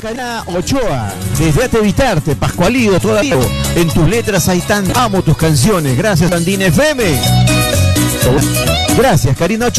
Karina Ochoa, desde Atevitarte, Pascualío, todavía. En tus letras hay tanto. Amo tus canciones. Gracias, Andina FM. Gracias, Karina Ochoa.